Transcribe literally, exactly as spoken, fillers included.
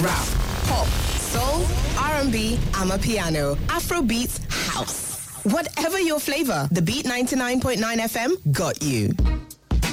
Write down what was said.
rap, pop, soul, R and B, amapiano, Afrobeats, house. Whatever your flavor, the Beat ninety-nine point nine F M got you.